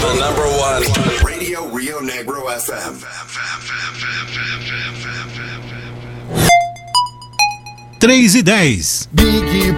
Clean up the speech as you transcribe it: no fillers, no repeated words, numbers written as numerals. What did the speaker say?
The number one. Radio Rio Negro FM. 3:10. Big